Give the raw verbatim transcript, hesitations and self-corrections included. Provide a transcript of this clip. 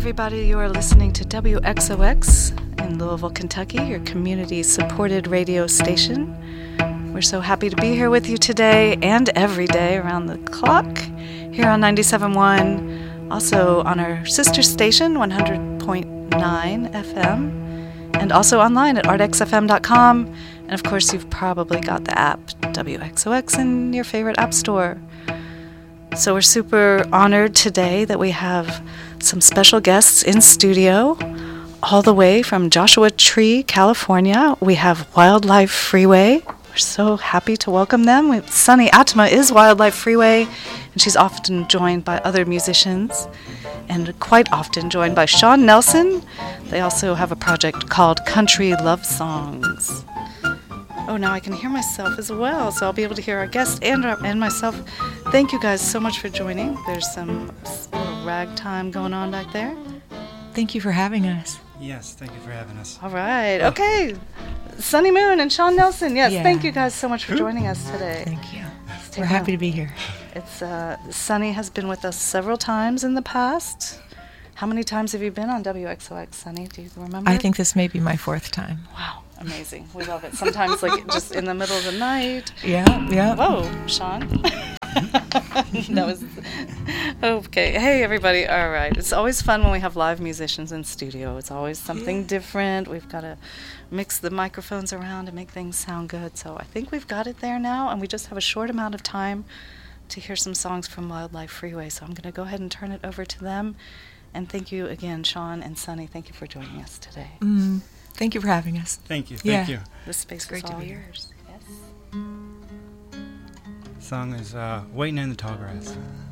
everybody. You are listening to W X O X in Louisville, Kentucky, your community-supported radio station. We're so happy to be here with you today and every day around the clock here on ninety-seven point one, also on our sister station, one hundred point nine F M, and also online at art x f m dot com. And of course, you've probably got the app W X O X in your favorite app store. So we're super honored today that we have some special guests in studio, all the way from Joshua Tree, California. We have Wildlife Freeway. We're so happy to welcome them. We, Sunny Atma is Wildlife Freeway, and she's often joined by other musicians, and quite often joined by Sean Nelson. They also have a project called Country Love Songs. Oh, now I can hear myself as well, so I'll be able to hear our guests and, our, and myself. Thank you guys so much for joining. There's some little ragtime going on back there. Thank you for having us. Yes, thank you for having us. All right. Okay. Sunny Moon and Sean Nelson. Yes, Yeah. Thank you guys so much for joining us today. Thank you. Let's We're take happy a- to be here. It's uh, Sunny has been with us several times in the past. How many times have you been on W X O X, Sunny? Do you remember? I think this may be my fourth time. Wow, amazing. We love it. Sometimes, like, just in the middle of the night. Yeah, yeah. Whoa, Sean. That was okay. Hey, everybody. All right. It's always fun when we have live musicians in studio. It's always something different. We've got to mix the microphones around to make things sound good. So I think we've got it there now, and we just have a short amount of time to hear some songs from Wildlife Freeway. So I'm going to go ahead and turn it over to them. And thank you again, Sean and Sunny. Thank you for joining us today. Mm, thank you for having us. Thank you, Yeah. thank you. This space is great to all be here. yours. Yes. The song is uh, Waiting in the Tall Grass.